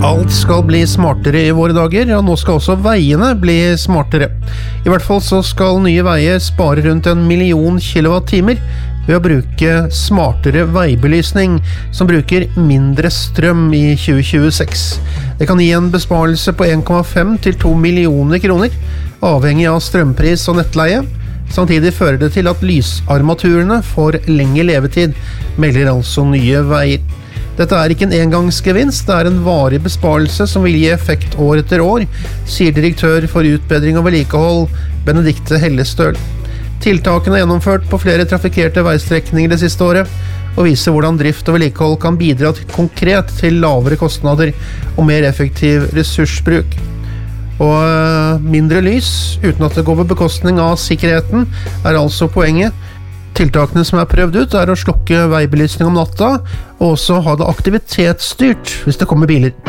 Alt skal bli smartere I våre dager, og nå skal også veiene bli smartere. I hvert fall så skal nye veier spare rundt 1 million kilowattimer ved å bruke smartere veibelysning, som bruker mindre strøm I 2026. Det kan gi en besparelse på 1,5 til 2 millioner kroner, avhengig av strømpris og nettleie. Samtidig fører det til at lysarmaturene får lengre levetid, melder altså Nye Veier. Dette ikke en engangsgevinst, det en varig besparelse som vil gi effekt år etter år, sier direktør for utbedring og vedlikehold, Benedikte Hellestøl. Tiltakene gjennomført på flere trafikkerte veistrekninger det siste året, og viser hvordan drift og vedlikehold kan bidra konkret til lavere kostnader og mer effektiv ressursbruk. Og mindre lys, uten at det går på bekostning av sikkerheten, altså poenget. Tiltakene som prøvd ut å slokke veibelysning om natta, og også ha det aktivitetsstyrt hvis det kommer biler.